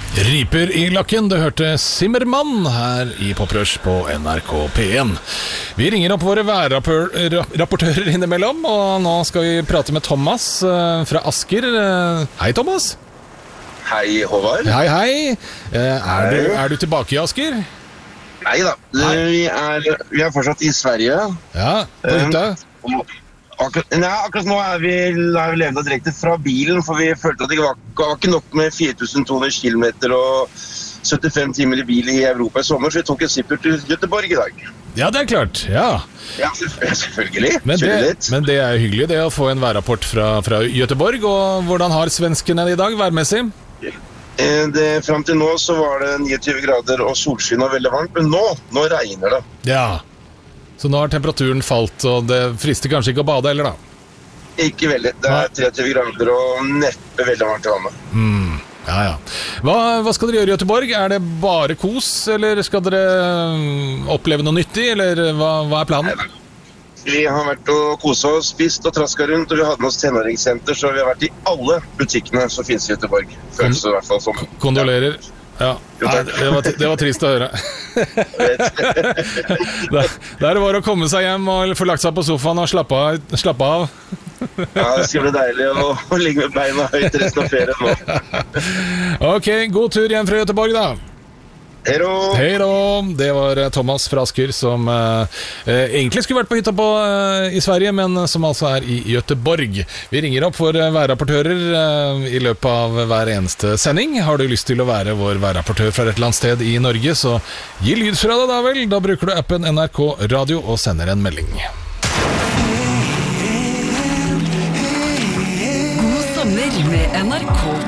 Riper i lakken, du hørte Zimmermann her i Poprush på NRK P1. Vi ringer opp våre værrapportører innimellom, og nå skal vi prate med Thomas fra Asker. Hei, Thomas. Hei, Håvard. Hei. Er du tilbake i Asker? Nei da, vi er fortsatt i Sverige. Ja, på hytta. Akkurat nå har vi levet direkte fra bilen, for vi følte at det var ikke nok med 4200 kilometer og 75 timer i bil i Europa i sommer, så vi tok en sipper til Göteborg i dag. Ja, det er klart, ja. Ja, selvfølgelig. Men det er hyggelig det å få en værrapport fra Göteborg, og hvordan har svenskene i dag værmessig? Frem til nå så var det 29 grader og solskinn og veldig varmt, men nå regner det. Ja. Så nå har temperaturen falt, og det frister kanskje ikke å bade heller da? Ikke veldig. Det er 23 grader og neppe veldig varmt i vannet. Ja. Hva skal dere gjøre i Göteborg? Er det bare kos, eller skal dere oppleve noe nyttig, eller hva er planen? Vi har vært og koset oss, spist og trasket rundt, og vi hadde med oss tenåringssenter, så vi har vært i alle butikkene som finnes i Göteborg. Føles det i hvert fall som. Kondolerer. Ja, det var trist å høre. Det er det bare å komme seg hjem og få lagt seg på sofaen og slappe av. Ja, det skal bli deilig å ligge med beina høyt resten av ferien nå. Ok, god tur hjem fra Göteborg da. Hei da, det var Thomas fra Asker som egentlig skulle vært på hytta i Sverige, men som altså er i Göteborg. Vi ringer opp for værrapportører i løpet av hver eneste sending. Har du lyst til å være vår værrapportør fra et eller annet sted i Norge, så gi lyd fra deg da vel. Da bruker du appen NRK Radio og sender en melding. God sommer med NRK